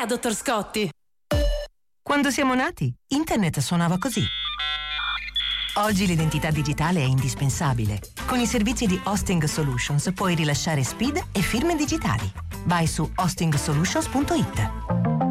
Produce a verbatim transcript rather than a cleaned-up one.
idea, dottor Scotti! Quando siamo nati, internet suonava così. Oggi l'identità digitale è indispensabile. Con i servizi di Hosting Solutions puoi rilasciare S P I D e firme digitali. Vai su hosting solutions punto it.